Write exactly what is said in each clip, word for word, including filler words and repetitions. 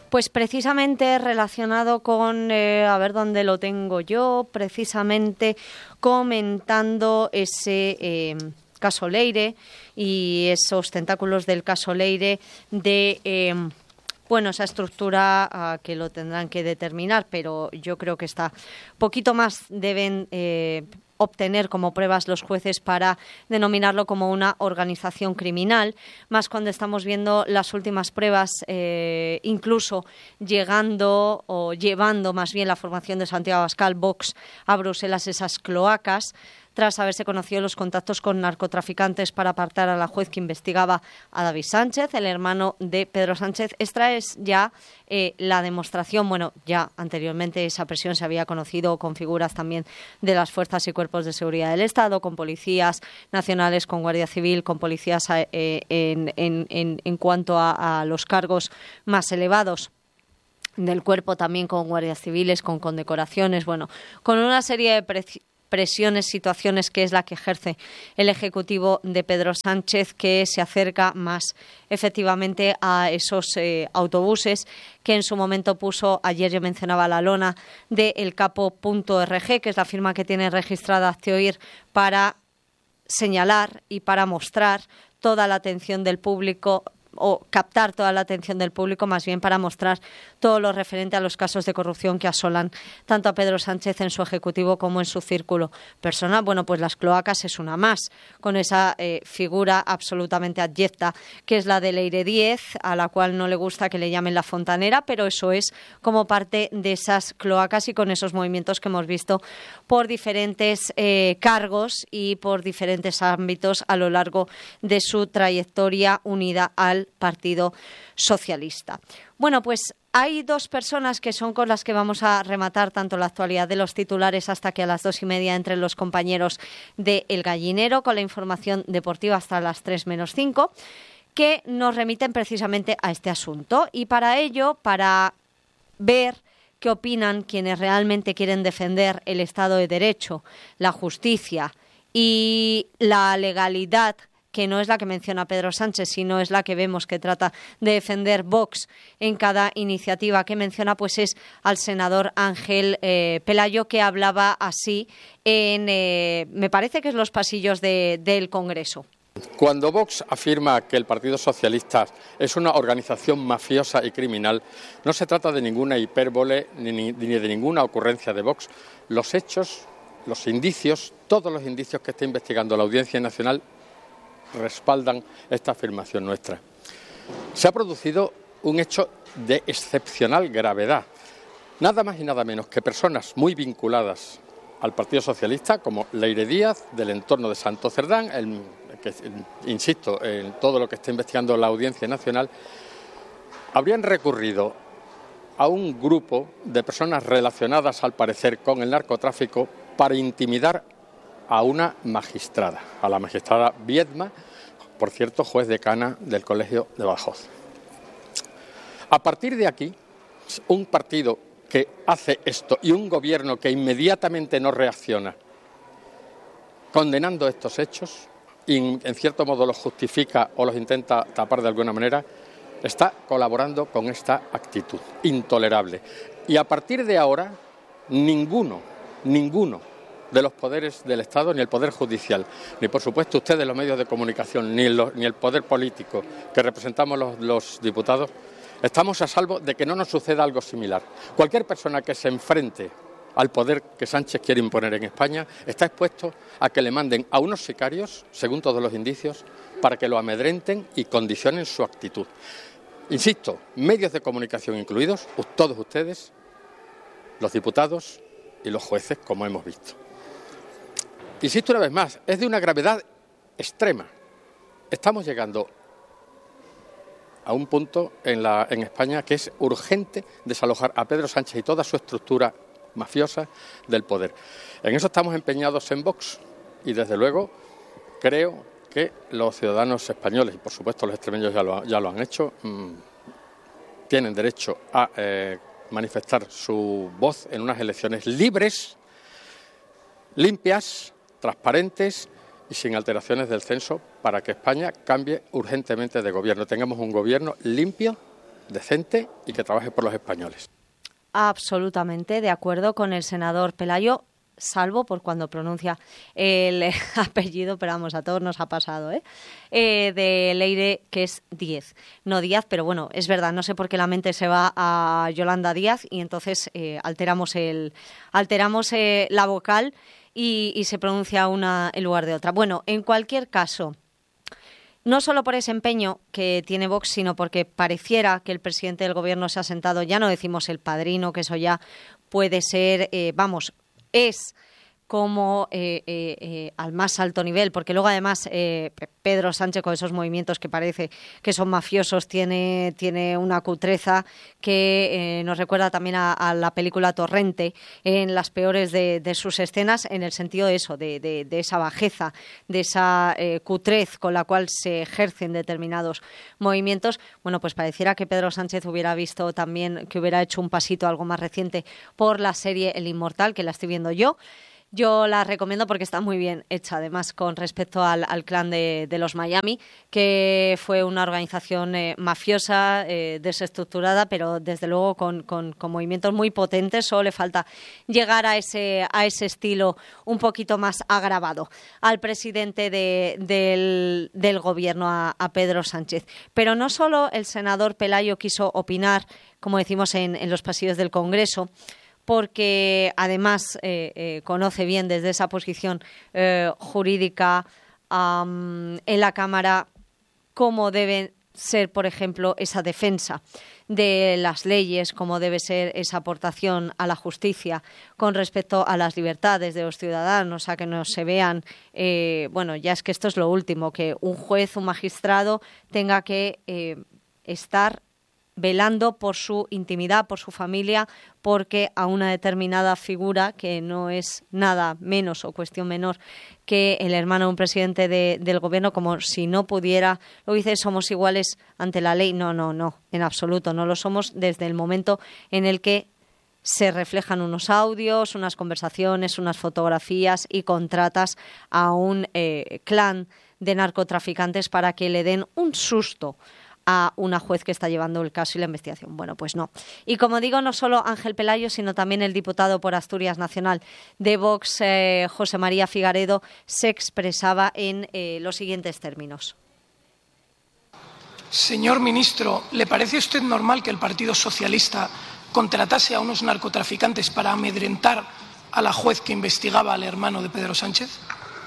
Pues precisamente relacionado con, eh, a ver dónde lo tengo yo, precisamente comentando ese eh, caso Leire y esos tentáculos del caso Leire de... Eh, Bueno, esa estructura uh, que lo tendrán que determinar, pero yo creo que está poquito más deben eh, obtener como pruebas los jueces para denominarlo como una organización criminal, más cuando estamos viendo las últimas pruebas, eh, incluso llegando o llevando más bien la formación de Santiago Abascal, Vox, a Bruselas, esas cloacas, tras haberse conocido los contactos con narcotraficantes para apartar a la juez que investigaba a David Sánchez, el hermano de Pedro Sánchez. Esta es ya eh, la demostración, bueno, ya anteriormente esa presión se había conocido con figuras también de las fuerzas y cuerpos de seguridad del Estado, con policías nacionales, con Guardia Civil, con policías eh, en, en, en, en cuanto a, a los cargos más elevados del cuerpo, también con guardias civiles, con condecoraciones, bueno, con una serie de precios presiones, situaciones que es la que ejerce el Ejecutivo de Pedro Sánchez, que se acerca más efectivamente a esos eh, autobuses que en su momento puso, ayer yo mencionaba la lona de elcapo.org, que es la firma que tiene registrada Hazteoír para señalar y para mostrar toda la atención del público o captar toda la atención del público, más bien para mostrar todo lo referente a los casos de corrupción que asolan tanto a Pedro Sánchez en su ejecutivo como en su círculo personal. Bueno, pues las cloacas es una más, con esa eh, figura absolutamente abyecta que es la de Leire Díez, a la cual no le gusta que le llamen la fontanera, pero eso es como parte de esas cloacas y con esos movimientos que hemos visto por diferentes eh, cargos y por diferentes ámbitos a lo largo de su trayectoria unida al Partido Socialista. Bueno, pues hay dos personas que son con las que vamos a rematar tanto la actualidad de los titulares hasta que a las dos y media entren los compañeros de El Gallinero con la información deportiva hasta las tres menos cinco, que nos remiten precisamente a este asunto. Y para ello, para ver qué opinan quienes realmente quieren defender el Estado de Derecho, la justicia y la legalidad, que no es la que menciona Pedro Sánchez, sino es la que vemos que trata de defender Vox en cada iniciativa que menciona, pues es al senador Ángel eh, Pelayo, que hablaba así en, eh, me parece que es los pasillos de, del Congreso. Cuando Vox afirma que el Partido Socialista es una organización mafiosa y criminal, no se trata de ninguna hipérbole ni, ni de ninguna ocurrencia de Vox. Los hechos, los indicios, todos los indicios que está investigando la Audiencia Nacional respaldan esta afirmación nuestra. Se ha producido un hecho de excepcional gravedad. Nada más y nada menos que personas muy vinculadas al Partido Socialista, como Leire Díaz, del entorno de Santo Cerdán, el, que, insisto, en todo lo que está investigando la Audiencia Nacional, habrían recurrido a un grupo de personas relacionadas, al parecer, con el narcotráfico para intimidar a una magistrada, a la magistrada Viedma, por cierto, juez decana del Colegio de Badajoz. A partir de aquí, un partido que hace esto y un gobierno que inmediatamente no reacciona condenando estos hechos y en cierto modo los justifica o los intenta tapar de alguna manera, está colaborando con esta actitud intolerable. Y a partir de ahora, ninguno, ninguno de los poderes del Estado, ni el Poder Judicial, ni por supuesto ustedes los medios de comunicación, ni el, ni el Poder Político que representamos los, los diputados, estamos a salvo de que no nos suceda algo similar. Cualquier persona que se enfrente al poder que Sánchez quiere imponer en España está expuesto a que le manden a unos sicarios, según todos los indicios, para que lo amedrenten y condicionen su actitud. Insisto, medios de comunicación incluidos, todos ustedes, los diputados y los jueces, como hemos visto. Insisto una vez más, es de una gravedad extrema. Estamos llegando a un punto en, la, en España que es urgente desalojar a Pedro Sánchez y toda su estructura mafiosa del poder. En eso estamos empeñados en Vox y desde luego creo que los ciudadanos españoles, y por supuesto los extremeños ya lo, ya lo han hecho, mmm, tienen derecho a eh, manifestar su voz en unas elecciones libres, limpias, transparentes y sin alteraciones del censo para que España cambie urgentemente de gobierno. Tengamos un gobierno limpio, decente y que trabaje por los españoles. Absolutamente de acuerdo con el senador Pelayo, salvo por cuando pronuncia el apellido, pero vamos, a todos nos ha pasado, ¿eh? Eh, de Leire, que es Díez, no Díaz, pero bueno, es verdad, no sé por qué la mente se va a Yolanda Díaz y entonces eh, alteramos, el, alteramos eh, la vocal y, y se pronuncia una en lugar de otra. Bueno, en cualquier caso, no solo por ese empeño que tiene Vox, sino porque pareciera que el presidente del gobierno se ha sentado, ya no decimos el padrino, que eso ya puede ser, eh, vamos, es como eh, eh, eh, al más alto nivel, porque luego además eh, Pedro Sánchez, con esos movimientos que parece que son mafiosos, tiene, tiene una cutreza que eh, nos recuerda también a, a la película Torrente, en las peores de, de sus escenas, en el sentido de eso, de, de, de esa bajeza, de esa eh, cutrez con la cual se ejercen determinados movimientos. Bueno, pues pareciera que Pedro Sánchez hubiera visto también, que hubiera hecho un pasito algo más reciente por la serie El Inmortal, que la estoy viendo yo. Yo la recomiendo porque está muy bien hecha, además, con respecto al, al clan de, de los Miami, que fue una organización eh, mafiosa, eh, desestructurada, pero desde luego con, con, con movimientos muy potentes. Solo le falta llegar a ese, a ese estilo un poquito más agravado al presidente de, del, del gobierno, a, a Pedro Sánchez. Pero no solo el senador Pelayo quiso opinar, como decimos, en, en los pasillos del Congreso, porque además eh, eh, conoce bien desde esa posición eh, jurídica um, en la Cámara cómo debe ser, por ejemplo, esa defensa de las leyes, cómo debe ser esa aportación a la justicia con respecto a las libertades de los ciudadanos, a que no se vean, eh, bueno, ya es que esto es lo último, que un juez, un magistrado tenga que eh, estar velando por su intimidad, por su familia, porque a una determinada figura, que no es nada menos o cuestión menor que el hermano de un presidente de, del gobierno, como si no pudiera, lo dice, somos iguales ante la ley. No, no, no, en absoluto, no lo somos desde el momento en el que se reflejan unos audios, unas conversaciones, unas fotografías y contratas a un eh, clan de narcotraficantes para que le den un susto a una juez que está llevando el caso y la investigación. Bueno, pues no. Y como digo, no solo Ángel Pelayo, sino también el diputado por Asturias Nacional de Vox, eh, José María Figaredo, se expresaba en eh, los siguientes términos. Señor ministro, ¿le parece a usted normal que el Partido Socialista contratase a unos narcotraficantes para amedrentar a la juez que investigaba al hermano de Pedro Sánchez?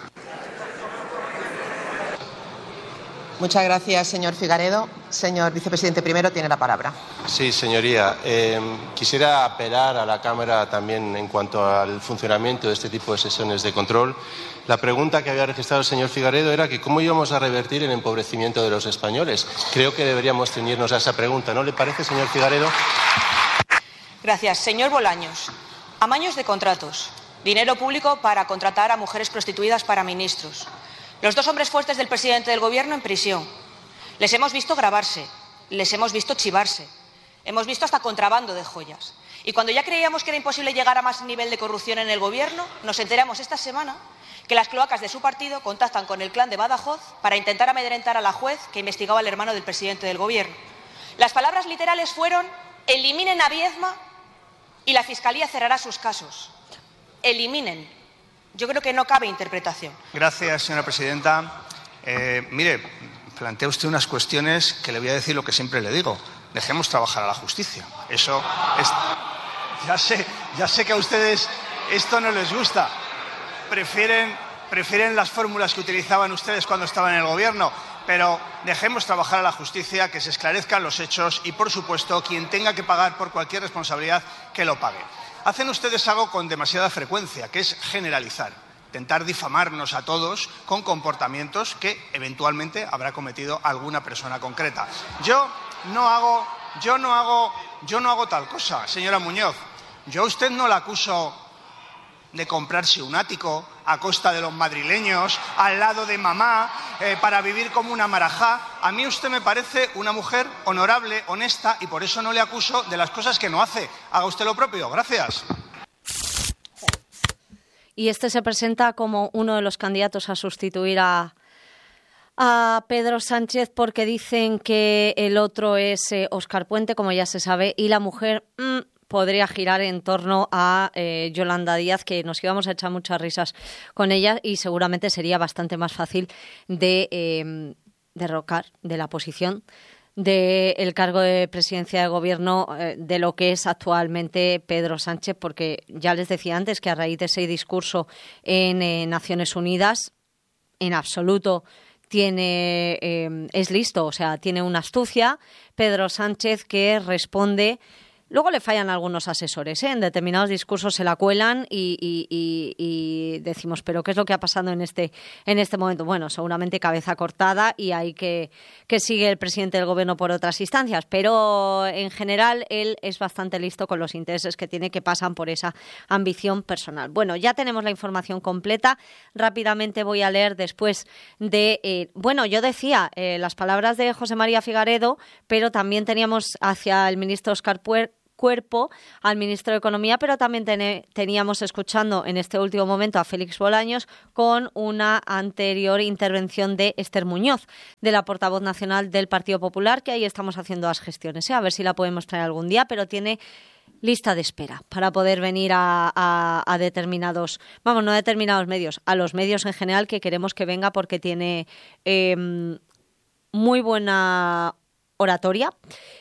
Muchas gracias, señor Figaredo. Señor vicepresidente primero, tiene la palabra. Sí, señoría. Eh, quisiera apelar a la Cámara también en cuanto al funcionamiento de este tipo de sesiones de control. La pregunta que había registrado el señor Figaredo era que cómo íbamos a revertir el empobrecimiento de los españoles. Creo que deberíamos ceñirnos a esa pregunta, ¿no le parece, señor Figaredo? Gracias. Señor Bolaños, amaños de contratos, dinero público para contratar a mujeres prostituidas para ministros. Los dos hombres fuertes del presidente del Gobierno en prisión. Les hemos visto grabarse, les hemos visto chivarse, hemos visto hasta contrabando de joyas. Y cuando ya creíamos que era imposible llegar a más nivel de corrupción en el Gobierno, nos enteramos esta semana que las cloacas de su partido contactan con el clan de Badajoz para intentar amedrentar a la juez que investigaba al hermano del presidente del Gobierno. Las palabras literales fueron: eliminen a Viedma y la Fiscalía cerrará sus casos. Eliminen. Yo creo que no cabe interpretación. Gracias, señora presidenta. Eh, mire, plantea usted unas cuestiones que le voy a decir lo que siempre le digo. Dejemos trabajar a la justicia. Eso es... Ya sé, ya sé que a ustedes esto no les gusta. Prefieren, prefieren las fórmulas que utilizaban ustedes cuando estaban en el gobierno. Pero dejemos trabajar a la justicia, que se esclarezcan los hechos y, por supuesto, quien tenga que pagar por cualquier responsabilidad, que lo pague. Hacen ustedes algo con demasiada frecuencia, que es generalizar, intentar difamarnos a todos con comportamientos que eventualmente habrá cometido alguna persona concreta. Yo no hago, yo no hago, yo no hago tal cosa, señora Muñoz. Yo a usted no la acuso de comprarse un ático a costa de los madrileños, al lado de mamá, eh, para vivir como una marajá. A mí usted me parece una mujer honorable, honesta, y por eso no le acuso de las cosas que no hace. Haga usted lo propio. Gracias. Y este se presenta como uno de los candidatos a sustituir a, a Pedro Sánchez porque dicen que el otro es eh, Óscar Puente, como ya se sabe, y la mujer mmm, podría girar en torno a eh, Yolanda Díaz, que nos íbamos a echar muchas risas con ella y seguramente sería bastante más fácil de eh, derrocar de la posición del cargo de presidencia de gobierno eh, de lo que es actualmente Pedro Sánchez, porque ya les decía antes que a raíz de ese discurso en eh, Naciones Unidas, en absoluto tiene eh, es listo, o sea, tiene una astucia Pedro Sánchez que responde. Luego le fallan algunos asesores, ¿eh? En determinados discursos se la cuelan y, y, y, y decimos, ¿pero qué es lo que ha pasado en este en este momento? Bueno, seguramente cabeza cortada y hay que, que sigue el presidente del gobierno por otras instancias, pero en general él es bastante listo con los intereses que tiene que pasan por esa ambición personal. Bueno, ya tenemos la información completa. Rápidamente voy a leer después de... Eh, bueno, yo decía eh, las palabras de José María Figaredo, pero también teníamos hacia el ministro Óscar Puente cuerpo al ministro de Economía, pero también ten- teníamos escuchando en este último momento a Félix Bolaños con una anterior intervención de Esther Muñoz, de la portavoz nacional del Partido Popular, que ahí estamos haciendo las gestiones, ¿eh? A ver si la podemos traer algún día, pero tiene lista de espera para poder venir a, a, a determinados, vamos, no a determinados medios, a los medios en general que queremos que venga porque tiene eh, muy buena oratoria.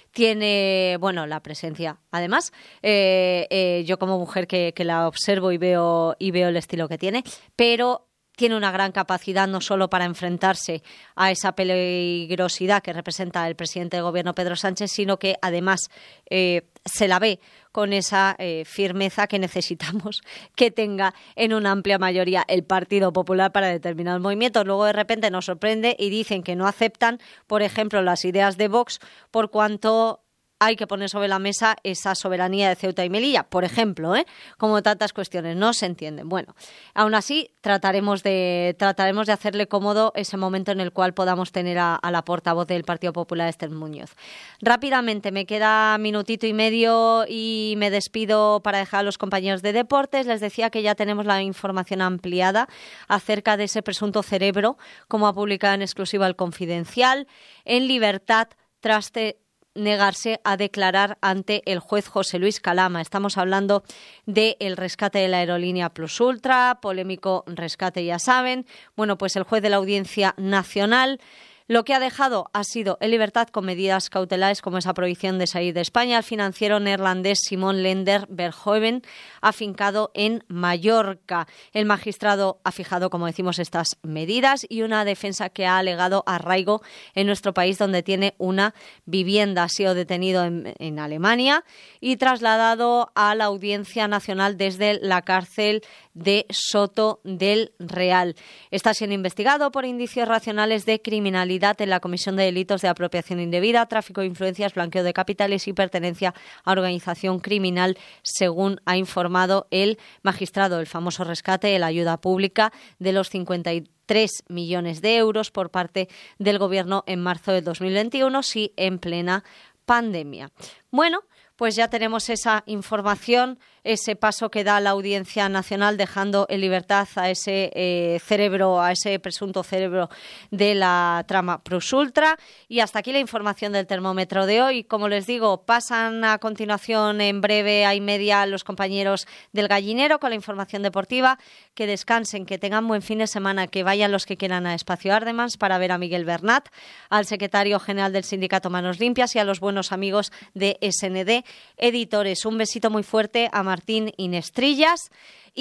Tiene, bueno, la presencia. Además, eh, eh, yo como mujer que, que la observo y veo y veo el estilo que tiene, pero tiene una gran capacidad no solo para enfrentarse a esa peligrosidad que representa el presidente del gobierno Pedro Sánchez, sino que además eh, se la ve con esa eh, firmeza que necesitamos que tenga en una amplia mayoría el Partido Popular para determinados movimientos. Luego de repente nos sorprende y dicen que no aceptan, por ejemplo, las ideas de Vox por cuanto hay que poner sobre la mesa esa soberanía de Ceuta y Melilla, por ejemplo, ¿eh? Como tantas cuestiones, no se entienden. Bueno, aún así trataremos de trataremos de hacerle cómodo ese momento en el cual podamos tener a, a la portavoz del Partido Popular, Esther Muñoz. Rápidamente, me queda minutito y medio y me despido para dejar a los compañeros de deportes. Les decía que ya tenemos la información ampliada acerca de ese presunto cerebro, como ha publicado en exclusiva El Confidencial, en libertad tras te negarse a declarar ante el juez José Luis Calama. Estamos hablando del rescate de la aerolínea Plus Ultra, polémico rescate, ya saben. Bueno, pues el juez de la Audiencia Nacional lo que ha dejado ha sido en libertad con medidas cautelares como esa prohibición de salir de España al financiero neerlandés Simon Lender Verhoeven, afincado en Mallorca. El magistrado ha fijado, como decimos, estas medidas y una defensa que ha alegado arraigo en nuestro país, donde tiene una vivienda. Ha sido detenido en, en Alemania y trasladado a la Audiencia Nacional desde la cárcel de Soto del Real. Está siendo investigado por indicios racionales de criminalidad en la comisión de delitos de apropiación indebida, tráfico de influencias, blanqueo de capitales y pertenencia a organización criminal, según ha informado el magistrado. El famoso rescate, la ayuda pública de los cincuenta y tres millones de euros por parte del Gobierno en marzo de dos mil veintiuno, sí, en plena pandemia. Bueno, pues ya tenemos esa información, ese paso que da la Audiencia Nacional dejando en libertad a ese eh, cerebro, a ese presunto cerebro de la trama Plus Ultra. Y hasta aquí la información del termómetro de hoy. Como les digo, pasan a continuación en breve a y media los compañeros del Gallinero con la información deportiva. Que descansen, que tengan buen fin de semana, que vayan los que quieran a Espacio Ardemans para ver a Miguel Bernat, al secretario general del sindicato Manos Limpias y a los buenos amigos de S N D Editores. Un besito muy fuerte a Martín Inestrillas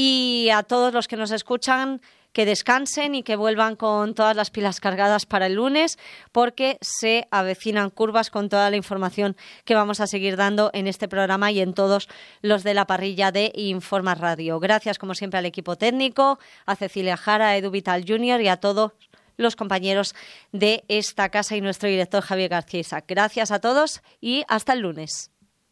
y a todos los que nos escuchan, que descansen y que vuelvan con todas las pilas cargadas para el lunes, porque se avecinan curvas con toda la información que vamos a seguir dando en este programa y en todos los de la parrilla de Informa Radio. Gracias, como siempre, al equipo técnico, a Cecilia Jara, a Edu Vital junior y a todos los compañeros de esta casa y nuestro director Javier García Isaac. Gracias a todos y hasta el lunes.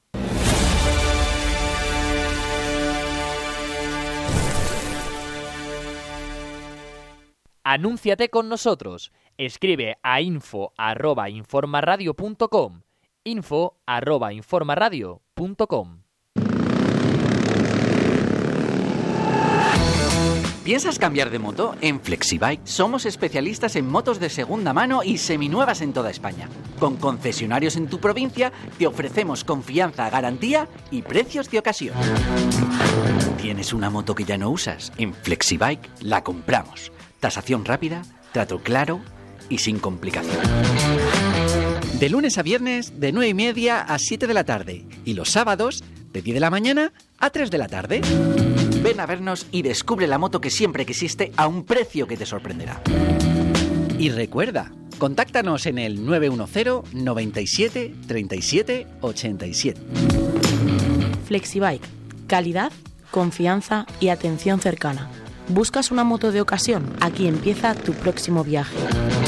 Anúnciate con nosotros. Escribe a info arroba informaradio punto com. info arroba informaradio punto com. ¿Piensas cambiar de moto? En Flexibike somos especialistas en motos de segunda mano y seminuevas en toda España. Con concesionarios en tu provincia te ofrecemos confianza, garantía y precios de ocasión. ¿Tienes una moto que ya no usas? En Flexibike la compramos. Tasación rápida, trato claro y sin complicación. De lunes a viernes, de nueve y media a siete de la tarde. Y los sábados, de diez de la mañana a tres de la tarde. Ven a vernos y descubre la moto que siempre quisiste a un precio que te sorprenderá. Y recuerda, contáctanos en el nueve uno cero, noventa y siete, treinta y siete, ochenta y siete. Flexibike. Calidad, confianza y atención cercana. ¿Buscas una moto de ocasión? Aquí empieza tu próximo viaje.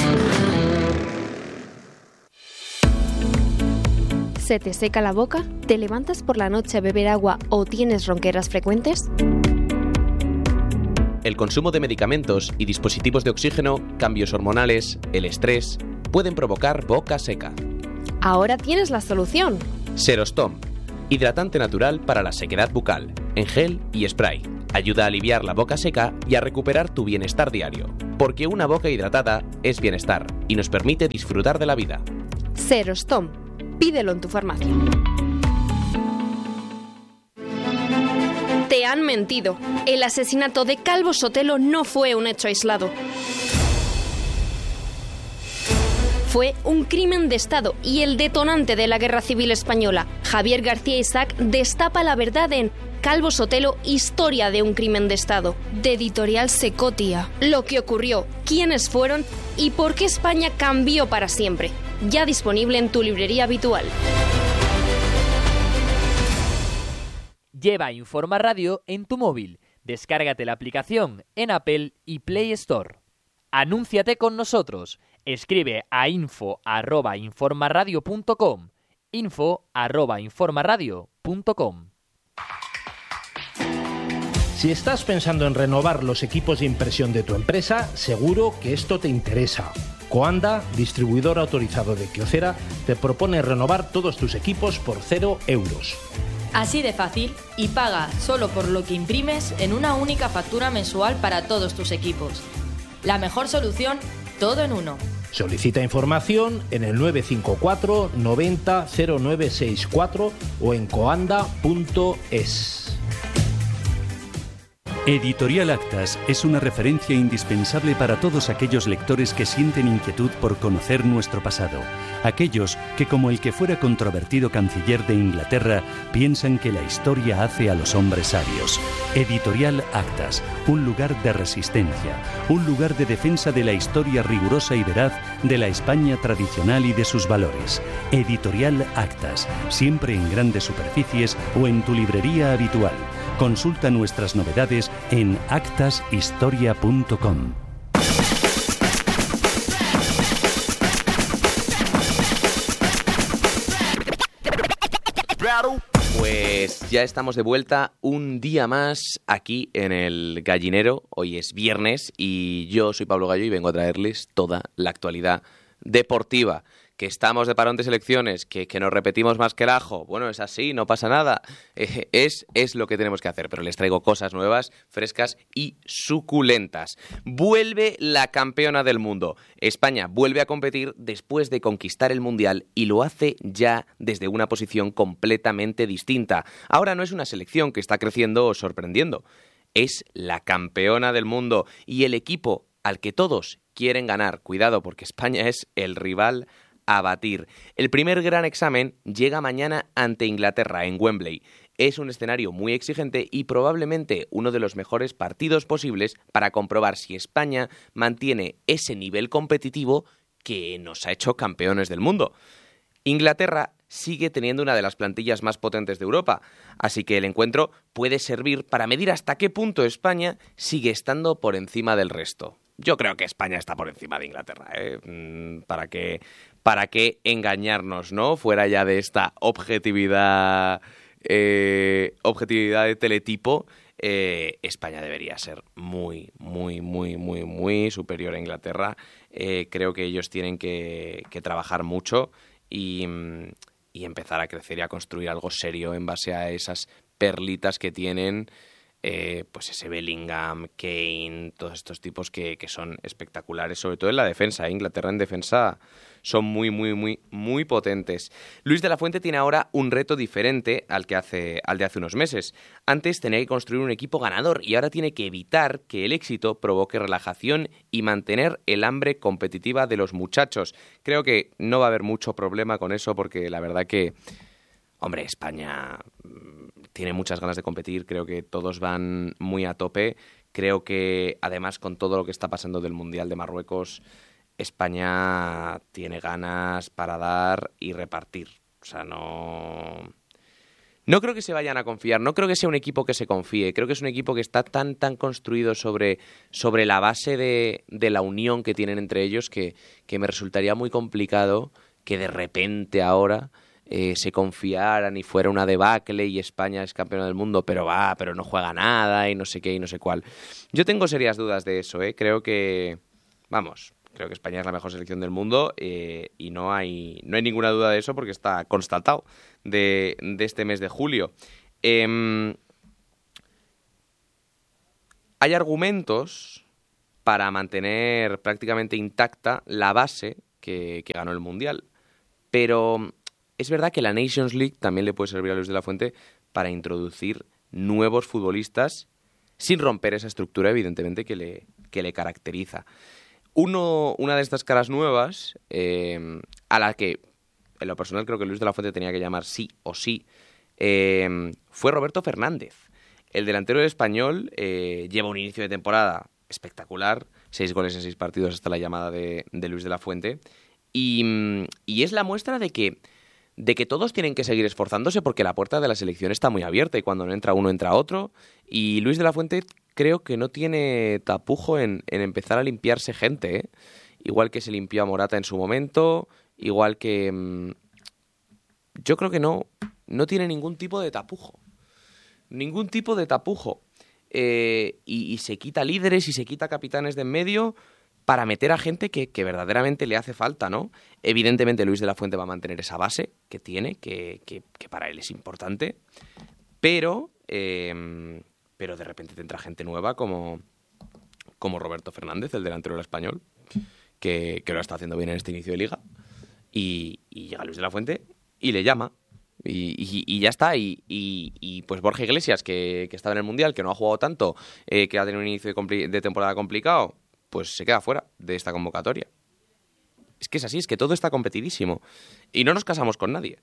¿Se te seca la boca? ¿Te levantas por la noche a beber agua o tienes ronqueras frecuentes? El consumo de medicamentos y dispositivos de oxígeno, cambios hormonales, el estrés, pueden provocar boca seca. Ahora tienes la solución. Serostom, hidratante natural para la sequedad bucal, en gel y spray. Ayuda a aliviar la boca seca y a recuperar tu bienestar diario. Porque una boca hidratada es bienestar y nos permite disfrutar de la vida. Serostom. Pídelo en tu farmacia. Te han mentido. El asesinato de Calvo Sotelo no fue un hecho aislado. Fue un crimen de Estado y el detonante de la Guerra Civil Española. Javier García Isaac destapa la verdad en Calvo Sotelo, historia de un crimen de Estado, de Editorial Secotia. Lo que ocurrió, quiénes fueron y por qué España cambió para siempre. Ya disponible en tu librería habitual. Lleva Informa Radio en tu móvil. Descárgate la aplicación en Apple y Play Store. Anúnciate con nosotros. Escribe a info arroba informaradio punto com. info arroba informaradio punto com. Si estás pensando en renovar los equipos de impresión de tu empresa, seguro que esto te interesa. Coanda, distribuidor autorizado de Kyocera, te propone renovar todos tus equipos por cero euros. Así de fácil, y paga solo por lo que imprimes en una única factura mensual para todos tus equipos. La mejor solución, todo en uno. Solicita información en el nueve cinco cuatro noventa cero nueve sesenta y cuatro o en coanda punto es. Editorial Actas es una referencia indispensable para todos aquellos lectores que sienten inquietud por conocer nuestro pasado. Aquellos que, como el que fuera controvertido canciller de Inglaterra, piensan que la historia hace a los hombres sabios. Editorial Actas, un lugar de resistencia, un lugar de defensa de la historia rigurosa y veraz de la España tradicional y de sus valores. Editorial Actas, siempre en grandes superficies o en tu librería habitual. Consulta nuestras novedades en actas historia punto com. Pues ya estamos de vuelta un día más aquí en el Gallinero. Hoy es viernes y yo soy Pablo Gallo y vengo a traerles toda la actualidad deportiva. Que estamos de parón de selecciones, que, que nos repetimos más que el ajo. Bueno, es así, no pasa nada. Eh, es, es lo que tenemos que hacer, pero les traigo cosas nuevas, frescas y suculentas. Vuelve la campeona del mundo. España vuelve a competir después de conquistar el Mundial y lo hace ya desde una posición completamente distinta. Ahora no es una selección que está creciendo o sorprendiendo. Es la campeona del mundo y el equipo al que todos quieren ganar. Cuidado, porque España es el rival a batir. El primer gran examen llega mañana ante Inglaterra en Wembley. Es un escenario muy exigente y probablemente uno de los mejores partidos posibles para comprobar si España mantiene ese nivel competitivo que nos ha hecho campeones del mundo. Inglaterra sigue teniendo una de las plantillas más potentes de Europa, así que el encuentro puede servir para medir hasta qué punto España sigue estando por encima del resto. Yo creo que España está por encima de Inglaterra, ¿eh? ¿Para qué, para qué engañarnos, ¿no? Fuera ya de esta objetividad, eh, objetividad de teletipo, eh, España debería ser muy, muy, muy, muy, muy superior a Inglaterra. Eh, creo que ellos tienen que, que trabajar mucho y, y empezar a crecer y a construir algo serio en base a esas perlitas que tienen. eh, pues ese Bellingham, Kane, todos estos tipos que, que son espectaculares, sobre todo en la defensa. ¿eh? Inglaterra en defensa son muy, muy, muy, muy potentes. Luis de la Fuente tiene ahora un reto diferente al que hace, al de hace unos meses. Antes tenía que construir un equipo ganador y ahora tiene que evitar que el éxito provoque relajación y mantener el hambre competitiva de los muchachos. Creo que no va a haber mucho problema con eso porque la verdad que, hombre, España tiene muchas ganas de competir. Creo que todos van muy a tope. Creo que además con todo lo que está pasando del Mundial de Marruecos, España tiene ganas para dar y repartir. O sea, no... No creo que se vayan a confiar, no creo que sea un equipo que se confíe. Creo que es un equipo que está tan, tan construido sobre, sobre la base de, de la unión que tienen entre ellos que, que me resultaría muy complicado que de repente ahora eh, se confiaran y fuera una debacle y España es campeona del mundo, pero va, pero no juega nada y no sé qué y no sé cuál. Yo tengo serias dudas de eso, ¿eh? Creo que... Vamos... Creo que España es la mejor selección del mundo eh, y no hay, no hay ninguna duda de eso porque está constatado de, de este mes de julio. Eh, hay argumentos para mantener prácticamente intacta la base que, que ganó el Mundial, pero es verdad que la Nations League también le puede servir a Luis de la Fuente para introducir nuevos futbolistas sin romper esa estructura, evidentemente, que le, que le caracteriza. Uno, una de estas caras nuevas, eh, a la que en lo personal creo que Luis de la Fuente tenía que llamar sí o sí, eh, fue Roberto Fernández. El delantero español eh, lleva un inicio de temporada espectacular, seis goles en seis partidos hasta la llamada de, de Luis de la Fuente, y, y es la muestra de que, de que todos tienen que seguir esforzándose porque la puerta de la selección está muy abierta y cuando no entra uno entra otro, y Luis de la Fuente creo que no tiene tapujo en, en empezar a limpiarse gente, ¿eh? Igual que se limpió a Morata en su momento, igual que... Mmm, yo creo que no, no tiene ningún tipo de tapujo. Ningún tipo de tapujo. Eh, y, y se quita líderes y se quita capitanes de en medio para meter a gente que, que verdaderamente le hace falta, ¿no? Evidentemente Luis de la Fuente va a mantener esa base que tiene, que, que, que para él es importante, pero... Eh, pero de repente tendrá gente nueva como, como Roberto Fernández, el delantero del Español, que, que lo está haciendo bien en este inicio de liga, y, y llega Luis de la Fuente y le llama, y, y, y ya está, y, y, y pues Borja Iglesias, que, que estaba en el Mundial, que no ha jugado tanto, eh, que ha tenido un inicio de, compli- de temporada complicado, pues se queda fuera de esta convocatoria. Es que es así, es que todo está competidísimo, y no nos casamos con nadie.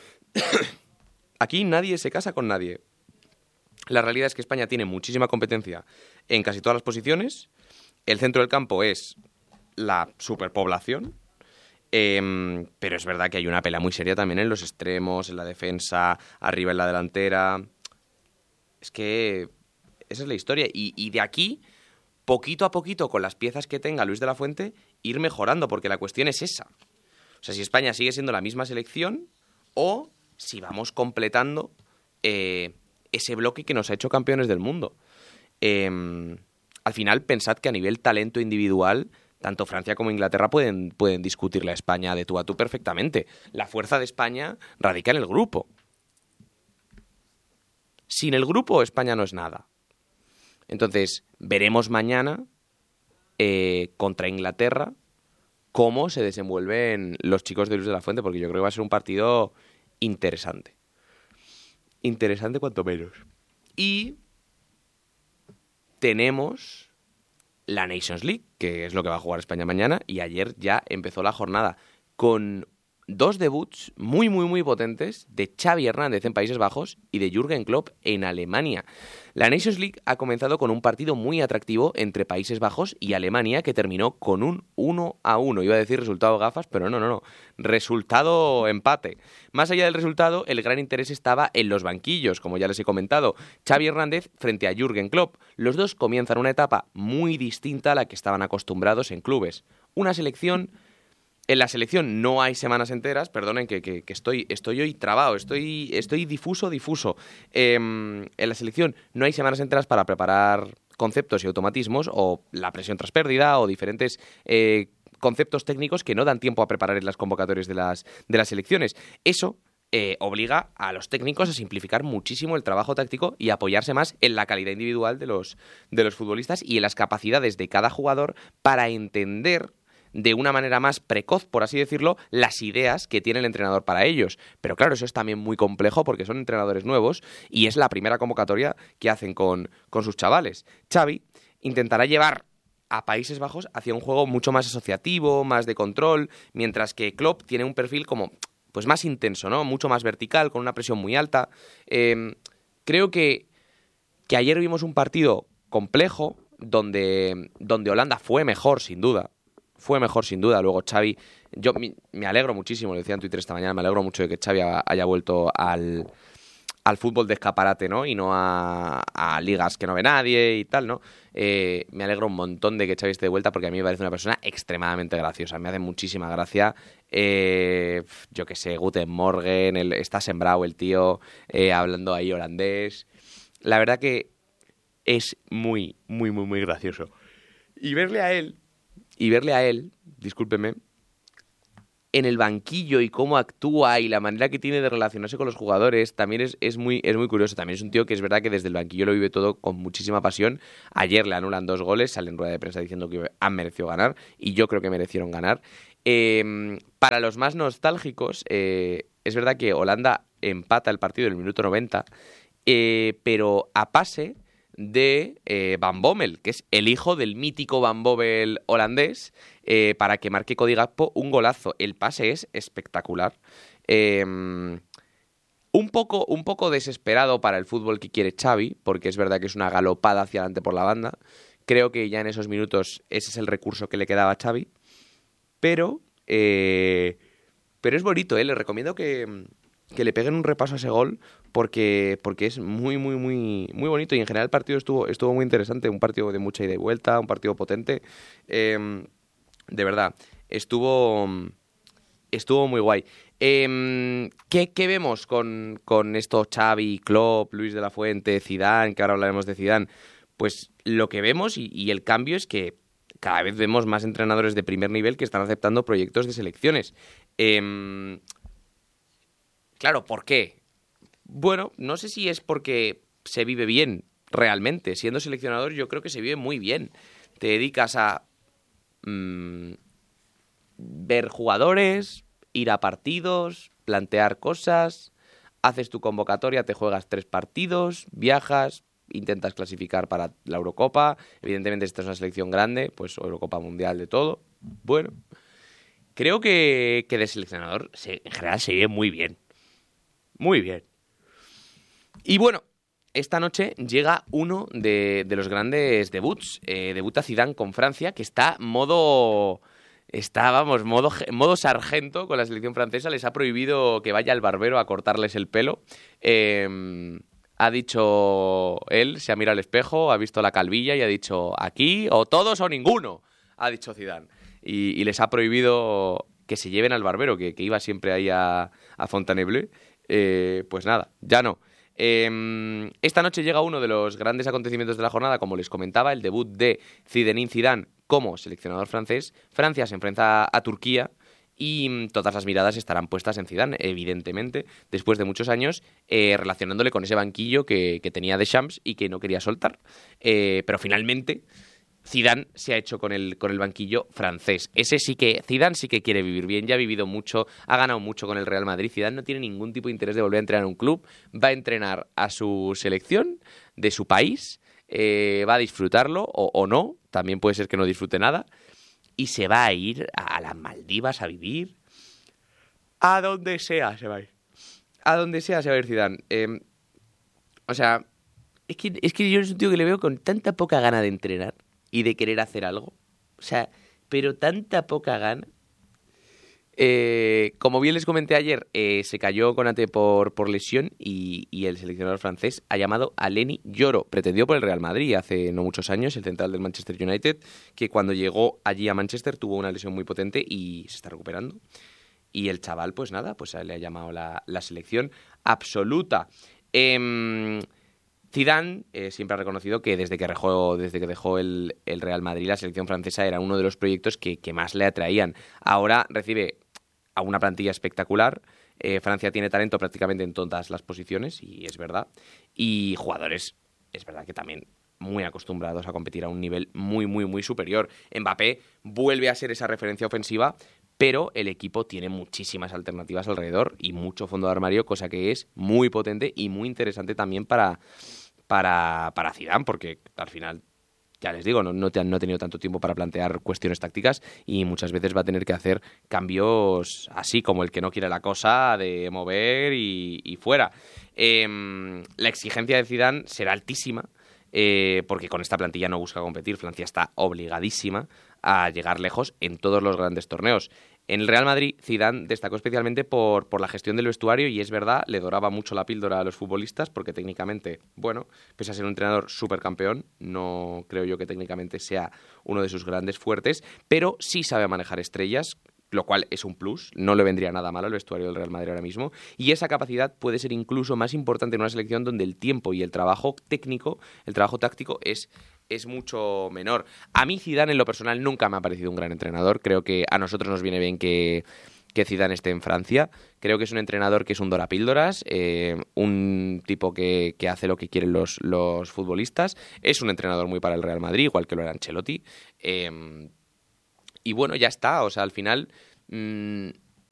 Aquí nadie se casa con nadie. La realidad es que España tiene muchísima competencia en casi todas las posiciones. El centro del campo es la superpoblación. Eh, pero es verdad que hay una pelea muy seria también en los extremos, en la defensa, arriba en la delantera. Es que esa es la historia. Y, y de aquí, poquito a poquito, con las piezas que tenga Luis de la Fuente, ir mejorando, porque la cuestión es esa. O sea, si España sigue siendo la misma selección o si vamos completando... Eh, ese bloque que nos ha hecho campeones del mundo. Eh, al final, pensad que a nivel talento individual, tanto Francia como Inglaterra pueden, pueden discutirle a España de tú a tú perfectamente. La fuerza de España radica en el grupo. Sin el grupo, España no es nada. Entonces, veremos mañana eh, contra Inglaterra cómo se desenvuelven los chicos de Luis de la Fuente, porque yo creo que va a ser un partido interesante. Interesante cuanto menos. Y tenemos la Nations League, que es lo que va a jugar España mañana, y ayer ya empezó la jornada con dos debuts muy, muy, muy potentes de Xavi Hernández en Países Bajos y de Jürgen Klopp en Alemania. La Nations League ha comenzado con un partido muy atractivo entre Países Bajos y Alemania que terminó con un uno a uno. Iba a decir resultado gafas, pero no, no, no. Resultado empate. Más allá del resultado, el gran interés estaba en los banquillos, como ya les he comentado. Xavi Hernández frente a Jürgen Klopp. Los dos comienzan una etapa muy distinta a la que estaban acostumbrados en clubes. Una selección... En la selección no hay semanas enteras, perdonen que, que, que estoy, estoy hoy trabado, estoy, estoy difuso, difuso. Eh, en la selección no hay semanas enteras para preparar conceptos y automatismos o la presión tras pérdida o diferentes eh, conceptos técnicos que no dan tiempo a preparar en las convocatorias de las, de las selecciones. Eso eh, obliga a los técnicos a simplificar muchísimo el trabajo táctico y apoyarse más en la calidad individual de los, de los futbolistas y en las capacidades de cada jugador para entender de una manera más precoz, por así decirlo, las ideas que tiene el entrenador para ellos. Pero claro, eso es también muy complejo porque son entrenadores nuevos y es la primera convocatoria que hacen con, con sus chavales. Xavi intentará llevar a Países Bajos hacia un juego mucho más asociativo, más de control, mientras que Klopp tiene un perfil como pues más intenso, ¿no? Mucho más vertical, con una presión muy alta. Eh, creo que, que ayer vimos un partido complejo donde, donde Holanda fue mejor, sin duda. Fue mejor, sin duda. Luego Xavi, yo me, me alegro muchísimo, lo decía en Twitter esta mañana, me alegro mucho de que Xavi haya vuelto al, al fútbol de escaparate, ¿no? Y no a, a ligas que no ve nadie y tal, ¿no? Eh, me alegro un montón de que Xavi esté de vuelta porque a mí me parece una persona extremadamente graciosa. Me hace muchísima gracia. Eh, yo qué sé, Guten Morgen, el, está sembrado el tío, eh, hablando ahí holandés. La verdad que es muy, muy, muy, muy gracioso. Y verle a él, y verle a él, discúlpeme, en el banquillo y cómo actúa y la manera que tiene de relacionarse con los jugadores también es, es, muy, es muy curioso. También es un tío que es verdad que desde el banquillo lo vive todo con muchísima pasión. Ayer le anulan dos goles, sale en rueda de prensa diciendo que han merecido ganar y yo creo que merecieron ganar. Eh, para los más nostálgicos, eh, es verdad que Holanda empata el partido en el minuto noventa, eh, pero a pase de eh, Van Bommel, que es el hijo del mítico Van Bommel holandés, eh, para que marque Cody Gakpo un golazo. El pase es espectacular. Eh, un, poco, un poco desesperado para el fútbol que quiere Xavi, porque es verdad que es una galopada hacia adelante por la banda. Creo que ya en esos minutos ese es el recurso que le quedaba a Xavi. Pero, eh, pero es bonito, ¿eh? Le recomiendo que, que le peguen un repaso a ese gol porque, porque es muy, muy, muy, muy bonito y en general el partido estuvo, estuvo muy interesante, un partido de mucha ida y vuelta, un partido potente. Eh, de verdad, estuvo, estuvo muy guay. Eh, ¿qué, ¿Qué vemos con, con esto Xavi, Klopp, Luis de la Fuente, Zidane, que ahora hablaremos de Zidane? Pues lo que vemos y, y el cambio es que cada vez vemos más entrenadores de primer nivel que están aceptando proyectos de selecciones. Eh, claro, ¿por qué? Bueno, no sé si es porque se vive bien realmente. Siendo seleccionador yo creo que se vive muy bien. Te dedicas a mmm, ver jugadores, ir a partidos, plantear cosas, haces tu convocatoria, te juegas tres partidos, viajas, intentas clasificar para la Eurocopa. Evidentemente, esta es una selección grande, pues Eurocopa Mundial de todo. Bueno, creo que, que de seleccionador se, en general se vive muy bien. Muy bien. Y bueno, esta noche llega uno de, de los grandes debuts. Eh, debuta Zidane con Francia, que está modo... Está, vamos, modo, modo sargento con la selección francesa. Les ha prohibido que vaya al barbero a cortarles el pelo. Eh... Ha dicho él, se ha mirado al espejo, ha visto la calvilla y ha dicho aquí o todos o ninguno, ha dicho Zidane. Y, y les ha prohibido que se lleven al barbero, que, que iba siempre ahí a, a Fontainebleau. Eh, pues nada, ya no. Eh, esta noche llega uno de los grandes acontecimientos de la jornada, como les comentaba, el debut de Zinedine Zidane como seleccionador francés. Francia se enfrenta a Turquía. Y todas las miradas estarán puestas en Zidane, evidentemente, después de muchos años eh, relacionándole con ese banquillo que, que tenía Deschamps y que no quería soltar. Eh, pero finalmente Zidane se ha hecho con el, con el banquillo francés. Ese sí que, Zidane sí que quiere vivir bien, ya ha vivido mucho, ha ganado mucho con el Real Madrid. Zidane no tiene ningún tipo de interés de volver a entrenar un club, va a entrenar a su selección de su país, eh, va a disfrutarlo o, o no, también puede ser que no disfrute nada. Y se va a ir a las Maldivas a vivir. A donde sea se va a ir. A donde sea se va a ir Zidane. Eh, o sea, es que, es que yo es un tío que le veo con tanta poca gana de entrenar y de querer hacer algo. O sea, pero tanta poca gana. Eh, como bien les comenté ayer, eh, se cayó Konaté por, por lesión y, y el seleccionador francés ha llamado a Lenny Yoro, pretendido por el Real Madrid hace no muchos años, el central del Manchester United, que cuando llegó allí a Manchester tuvo una lesión muy potente y se está recuperando. Y el chaval, pues nada, pues le ha llamado la, la selección absoluta. Eh, Zidane eh, siempre ha reconocido que desde que dejó, desde que dejó el, el Real Madrid, la selección francesa era uno de los proyectos que, que más le atraían. Ahora recibe a una plantilla espectacular, Eh, Francia tiene talento prácticamente en todas las posiciones, y es verdad. Y jugadores, es verdad que también muy acostumbrados a competir a un nivel muy, muy, muy superior. Mbappé vuelve a ser esa referencia ofensiva, pero el equipo tiene muchísimas alternativas alrededor y mucho fondo de armario, cosa que es muy potente y muy interesante también para, para, para Zidane, porque al final, ya les digo, no, no, te, no ha tenido tanto tiempo para plantear cuestiones tácticas y muchas veces va a tener que hacer cambios así, como el que no quiere la cosa, de mover y, y fuera. Eh, la exigencia de Zidane será altísima, Eh, porque con esta plantilla no busca competir. Francia está obligadísima a llegar lejos en todos los grandes torneos. En el Real Madrid, Zidane destacó especialmente por, por la gestión del vestuario, y es verdad, le doraba mucho la píldora a los futbolistas, porque técnicamente, bueno, pese a ser un entrenador supercampeón, no creo yo que técnicamente sea uno de sus grandes fuertes, pero sí sabe manejar estrellas, lo cual es un plus, no le vendría nada mal al vestuario del Real Madrid ahora mismo, y esa capacidad puede ser incluso más importante en una selección donde el tiempo y el trabajo técnico, el trabajo táctico es, es mucho menor. A mí Zidane en lo personal nunca me ha parecido un gran entrenador, creo que a nosotros nos viene bien que, que Zidane esté en Francia, creo que es un entrenador que es un dorapíldoras, eh, un tipo que, que hace lo que quieren los, los futbolistas, es un entrenador muy para el Real Madrid, igual que lo era Ancelotti, eh, y bueno, ya está, o sea, al final mmm,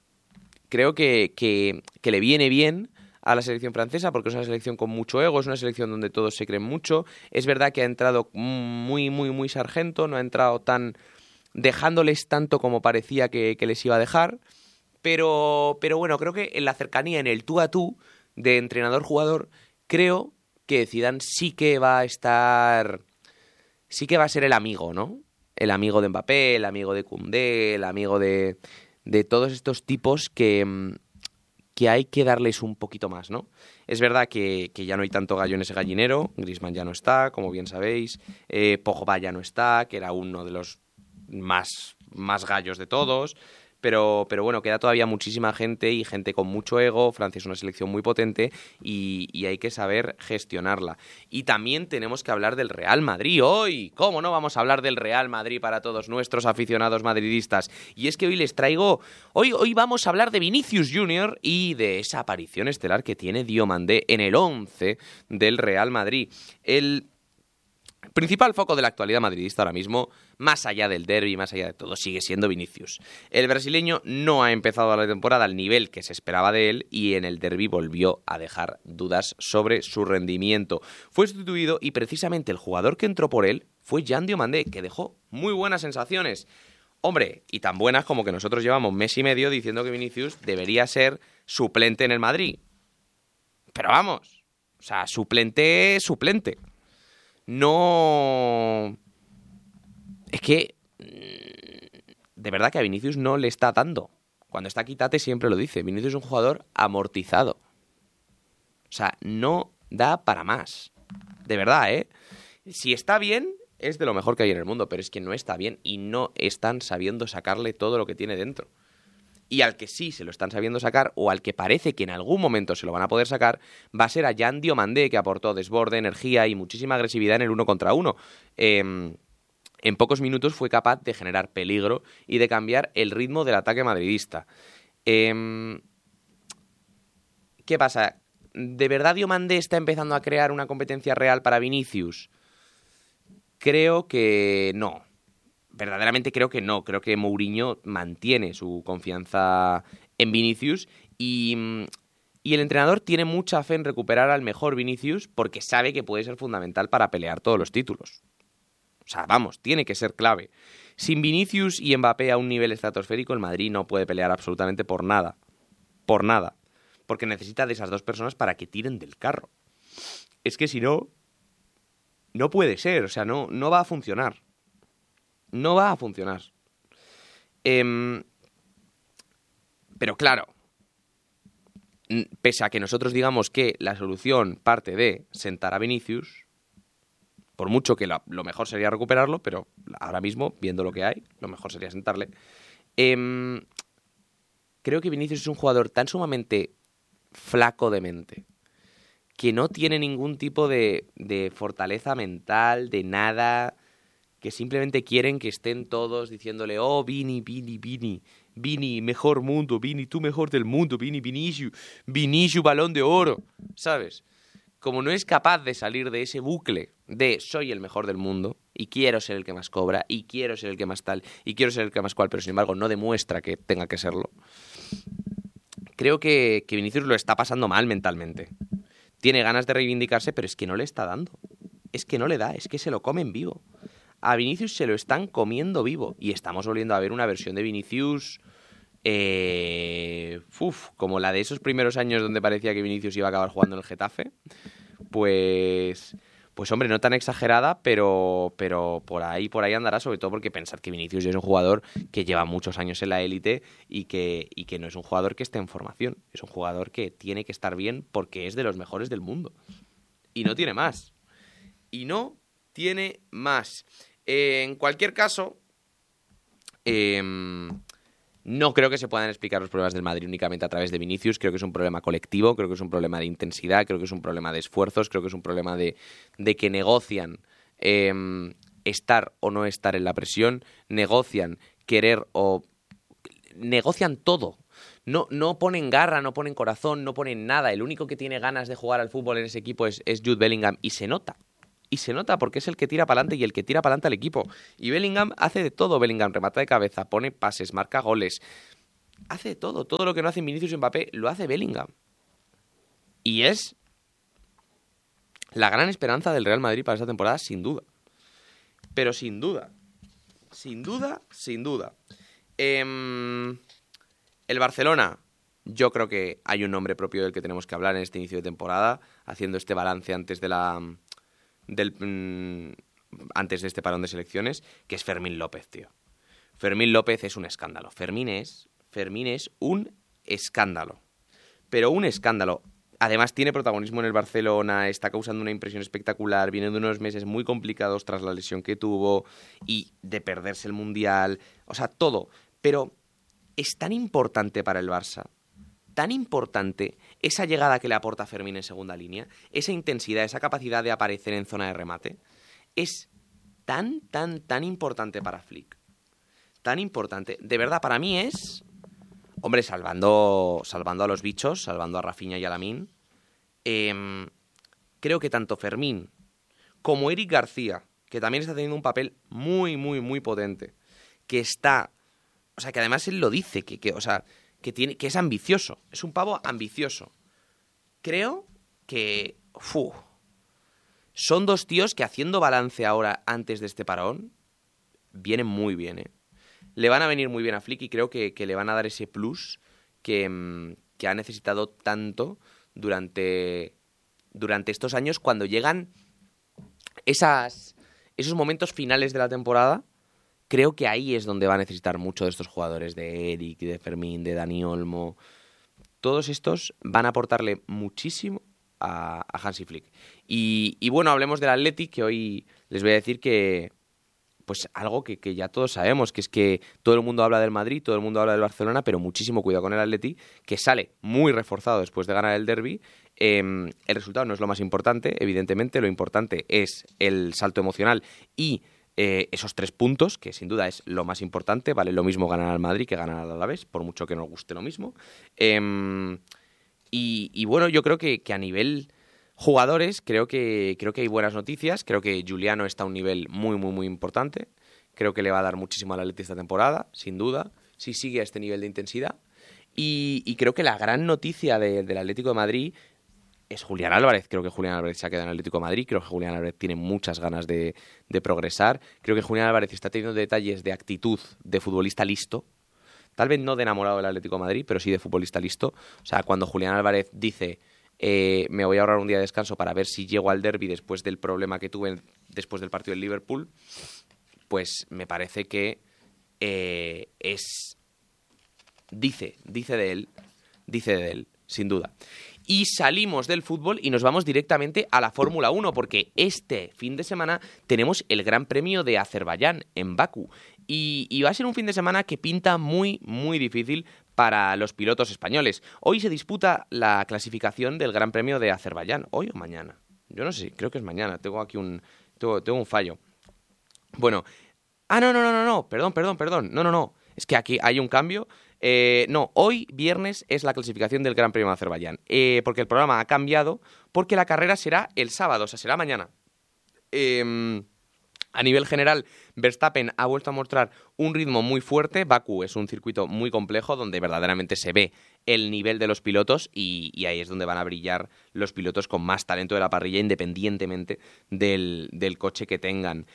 creo que, que, que le viene bien a la selección francesa, porque es una selección con mucho ego, es una selección donde todos se creen mucho. Es verdad que ha entrado muy, muy, muy sargento, no ha entrado tan dejándoles tanto como parecía que, que les iba a dejar, pero, pero bueno, creo que en la cercanía, en el tú a tú de entrenador-jugador, creo que Zidane sí que va a estar, sí que va a ser el amigo, ¿no? El amigo de Mbappé, el amigo de Koundé, el amigo de, de todos estos tipos que, que hay que darles un poquito más, ¿no? Es verdad que, que ya no hay tanto gallo en ese gallinero, Griezmann ya no está, como bien sabéis, eh, Pogba ya no está, que era uno de los más, más gallos de todos, pero, pero bueno, queda todavía muchísima gente y gente con mucho ego. Francia es una selección muy potente y, y hay que saber gestionarla. Y también tenemos que hablar del Real Madrid hoy. ¿Cómo no vamos a hablar del Real Madrid para todos nuestros aficionados madridistas? Y es que hoy les traigo... Hoy, hoy vamos a hablar de Vinicius Junior y de esa aparición estelar que tiene Diomandé en el once del Real Madrid. El principal foco de la actualidad madridista ahora mismo, más allá del derbi, más allá de todo, sigue siendo Vinicius. El brasileño no ha empezado la temporada al nivel que se esperaba de él y en el derbi volvió a dejar dudas sobre su rendimiento. Fue sustituido y precisamente el jugador que entró por él fue Jan Diomandé, que dejó muy buenas sensaciones. Hombre, y tan buenas como que nosotros llevamos mes y medio diciendo que Vinicius debería ser suplente en el Madrid. Pero vamos, o sea, suplente, suplente. No... Es que de verdad que a Vinicius no le está dando. Cuando está Quitate siempre lo dice. Vinicius es un jugador amortizado. O sea, no da para más. De verdad, ¿eh? Si está bien, es de lo mejor que hay en el mundo, pero es que no está bien y no están sabiendo sacarle todo lo que tiene dentro. Y al que sí se lo están sabiendo sacar, o al que parece que en algún momento se lo van a poder sacar, va a ser a Jan Diomandé, que aportó desborde, energía y muchísima agresividad en el uno contra uno. Eh, en pocos minutos fue capaz de generar peligro y de cambiar el ritmo del ataque madridista. Eh, ¿Qué pasa? ¿De verdad Diomandé está empezando a crear una competencia real para Vinicius? Creo que no. Verdaderamente creo que no. Creo que Mourinho mantiene su confianza en Vinicius y, y el entrenador tiene mucha fe en recuperar al mejor Vinicius porque sabe que puede ser fundamental para pelear todos los títulos. O sea, vamos, tiene que ser clave. Sin Vinicius y Mbappé a un nivel estratosférico, el Madrid no puede pelear absolutamente por nada. Por nada. Porque necesita de esas dos personas para que tiren del carro. Es que si no, no puede ser. O sea, no, no va a funcionar. No va a funcionar. Eh, pero claro, pese a que nosotros digamos que la solución parte de sentar a Vinicius, por mucho que lo, lo mejor sería recuperarlo, pero ahora mismo, viendo lo que hay, lo mejor sería sentarle. Eh, creo que Vinicius es un jugador tan sumamente flaco de mente, que no tiene ningún tipo de, de fortaleza mental, de nada... que simplemente quieren que estén todos diciéndole, oh, Vini, Vini, Vini. Vini, mejor mundo, Vini, tú mejor del mundo, Vini, Vinicius, Vinicius, balón de oro, ¿sabes? Como no es capaz de salir de ese bucle de soy el mejor del mundo y quiero ser el que más cobra y quiero ser el que más tal y quiero ser el que más cual, pero sin embargo no demuestra que tenga que serlo, creo que, que Vinicius lo está pasando mal mentalmente. Tiene ganas de reivindicarse, pero es que no le está dando. Es que no le da, es que se lo comen vivo. A Vinicius se lo están comiendo vivo y estamos volviendo a ver una versión de Vinicius... Eh, uf, como la de esos primeros años donde parecía que Vinicius iba a acabar jugando en el Getafe, pues, pues hombre, no tan exagerada, pero, pero por ahí, por ahí andará, sobre todo porque pensar que Vinicius es un jugador que lleva muchos años en la élite y que, y que no es un jugador que esté en formación, es un jugador que tiene que estar bien porque es de los mejores del mundo y no tiene más, y no tiene más. Eh, en cualquier caso, eh, no creo que se puedan explicar los problemas del Madrid únicamente a través de Vinicius. Creo que es un problema colectivo, creo que es un problema de intensidad, creo que es un problema de esfuerzos, creo que es un problema de, de que negocian eh, estar o no estar en la presión, negocian querer o... negocian todo. No, no ponen garra, no ponen corazón, no ponen nada. El único que tiene ganas de jugar al fútbol en ese equipo es, es Jude Bellingham y se nota. Y se nota porque es el que tira para adelante y el que tira para adelante al equipo. Y Bellingham hace de todo. Bellingham remata de cabeza, pone pases, marca goles. Hace de todo. Todo lo que no hace Vinicius y Mbappé lo hace Bellingham. Y es la gran esperanza del Real Madrid para esta temporada, sin duda. Pero sin duda. Sin duda, sin duda. Eh, el Barcelona, yo creo que hay un nombre propio del que tenemos que hablar en este inicio de temporada, haciendo este balance antes de la... Del, mmm, antes de este parón de selecciones, que es Fermín López, tío. Fermín López es un escándalo. Fermín es, Fermín es un escándalo. Pero un escándalo. Además tiene protagonismo en el Barcelona, está causando una impresión espectacular, viene de unos meses muy complicados tras la lesión que tuvo y de perderse el Mundial. O sea, todo. Pero es tan importante para el Barça, tan importante esa llegada que le aporta Fermín en segunda línea, esa intensidad, esa capacidad de aparecer en zona de remate, es tan, tan, tan importante para Flick. Tan importante. De verdad, para mí es... Hombre, salvando, salvando a los bichos, salvando a Rafinha y a Lamine, eh, creo que tanto Fermín como Eric García, que también está teniendo un papel muy, muy, muy potente, que está... O sea, que además él lo dice, que, que o sea... Que, tiene, que es ambicioso, es un pavo ambicioso. Creo que uf, son dos tíos que haciendo balance ahora antes de este parón, vienen muy bien, ¿eh? Le van a venir muy bien a Flick y creo que, que le van a dar ese plus que, que ha necesitado tanto durante, durante estos años cuando llegan esas, esos momentos finales de la temporada. Creo que ahí es donde va a necesitar mucho de estos jugadores, de Eric, de Fermín, de Dani Olmo. Todos estos van a aportarle muchísimo a, a Hansi Flick. Y, y bueno, hablemos del Athletic, que hoy les voy a decir que, pues algo que, que ya todos sabemos, que es que todo el mundo habla del Madrid, todo el mundo habla del Barcelona, pero muchísimo cuidado con el Athletic, que sale muy reforzado después de ganar el derbi. Eh, el resultado no es lo más importante, evidentemente, lo importante es el salto emocional y... Eh, esos tres puntos, que sin duda es lo más importante, vale lo mismo ganar al Madrid que ganar al Alavés, por mucho que nos guste lo mismo. Eh, y, y bueno, yo creo que, que a nivel jugadores, creo que, creo que hay buenas noticias, creo que Giuliano está a un nivel muy, muy, muy importante, creo que le va a dar muchísimo al Atleti esta temporada, sin duda, si sigue a este nivel de intensidad. Y, y creo que la gran noticia de, del Atlético de Madrid es Julián Álvarez. Creo que Julián Álvarez se ha quedado en el Atlético de Madrid. Creo que Julián Álvarez tiene muchas ganas de, de progresar. Creo que Julián Álvarez está teniendo detalles de actitud de futbolista listo. Tal vez no de enamorado del Atlético de Madrid, pero sí de futbolista listo. O sea, cuando Julián Álvarez dice eh, me voy a ahorrar un día de descanso para ver si llego al derbi después del problema que tuve después del partido del Liverpool, pues me parece que eh, es... Dice, dice de él, dice de él, sin duda. Y salimos del fútbol y nos vamos directamente a la Fórmula uno, porque este fin de semana tenemos el Gran Premio de Azerbaiyán en Bakú. Y, y va a ser un fin de semana que pinta muy, muy difícil para los pilotos españoles. Hoy se disputa la clasificación del Gran Premio de Azerbaiyán. ¿Hoy o mañana? Yo no sé, creo que es mañana. Tengo aquí un, tengo, tengo un fallo. Bueno, ah, no, no, no, no, no, perdón, perdón, perdón. No, no, no. Es que aquí hay un cambio. Eh, no, hoy, viernes, es la clasificación del Gran Premio de Azerbaiyán. Eh, porque el programa ha cambiado, porque la carrera será el sábado, o sea, será mañana. Eh, a nivel general, Verstappen ha vuelto a mostrar un ritmo muy fuerte. Bakú es un circuito muy complejo donde verdaderamente se ve el nivel de los pilotos y, y ahí es donde van a brillar los pilotos con más talento de la parrilla, independientemente del, del coche que tengan.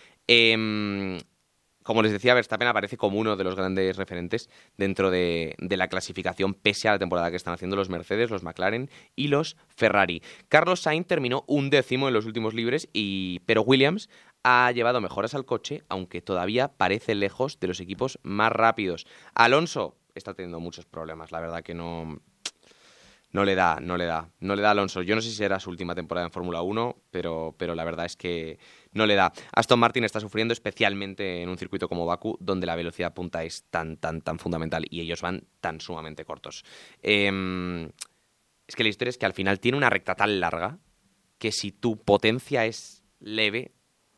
Eh, Como les decía, Verstappen aparece como uno de los grandes referentes dentro de, de la clasificación, pese a la temporada que están haciendo los Mercedes, los McLaren y los Ferrari. Carlos Sainz terminó un décimo en los últimos libres, y, pero Williams ha llevado mejoras al coche, aunque todavía parece lejos de los equipos más rápidos. Alonso está teniendo muchos problemas, la verdad que no... No le da, no le da, no le da a Alonso. Yo no sé si será su última temporada en Fórmula uno, pero, pero la verdad es que no le da. Aston Martin está sufriendo, especialmente en un circuito como Bakú, donde la velocidad punta es tan, tan, tan fundamental y ellos van tan sumamente cortos. Eh, es que la historia es que al final tiene una recta tan larga que si tu potencia es leve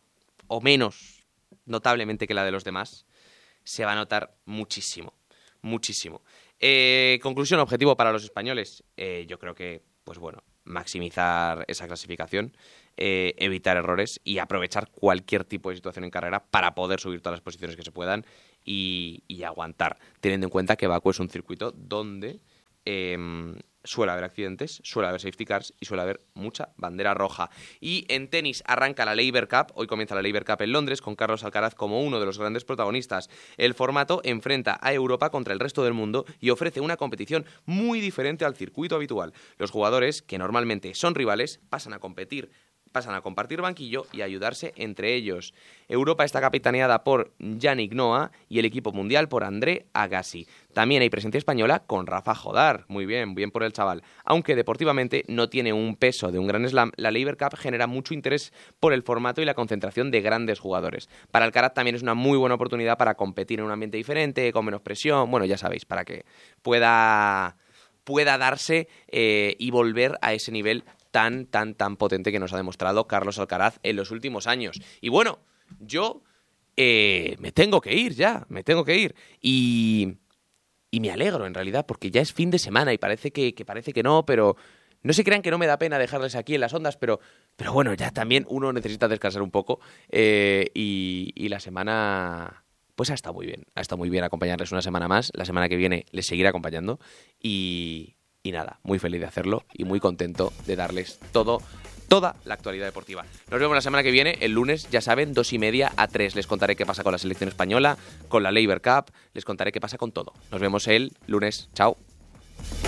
o menos notablemente que la de los demás, se va a notar muchísimo, muchísimo. Eh, conclusión, objetivo para los españoles, eh, yo creo que, pues bueno, maximizar esa clasificación, eh, evitar errores y aprovechar cualquier tipo de situación en carrera para poder subir todas las posiciones que se puedan y, y aguantar, teniendo en cuenta que Bakú es un circuito donde eh, suele haber accidentes, suele haber safety cars y suele haber mucha bandera roja. Y en tenis arranca la Laver Cup, hoy comienza la Laver Cup en Londres con Carlos Alcaraz como uno de los grandes protagonistas. El formato enfrenta a Europa contra el resto del mundo y ofrece una competición muy diferente al circuito habitual. Los jugadores, que normalmente son rivales, pasan a competir pasan a compartir banquillo y a ayudarse entre ellos. Europa está capitaneada por Yannick Noah y el equipo mundial por André Agassi. También hay presencia española con Rafa Jodar. Muy bien, bien por el chaval. Aunque deportivamente no tiene un peso de un Grand Slam, la Laver Cup genera mucho interés por el formato y la concentración de grandes jugadores. Para Alcaraz también es una muy buena oportunidad para competir en un ambiente diferente, con menos presión. Bueno, ya sabéis, para que pueda, pueda darse eh, y volver a ese nivel tan, tan, tan potente que nos ha demostrado Carlos Alcaraz en los últimos años. Y bueno, yo eh, me tengo que ir ya, me tengo que ir. Y, y me alegro, en realidad, porque ya es fin de semana y parece que, que parece que no, pero no se crean que no me da pena dejarles aquí en las ondas, pero, pero bueno, ya también uno necesita descansar un poco eh, y, y la semana... pues ha estado muy bien, ha estado muy bien acompañarles una semana más. La semana que viene les seguiré acompañando y... Y nada, muy feliz de hacerlo y muy contento de darles todo, toda la actualidad deportiva. Nos vemos la semana que viene, el lunes, ya saben, dos y media a tres. Les contaré qué pasa con la selección española, con la Laver Cup, les contaré qué pasa con todo. Nos vemos el lunes. Chao.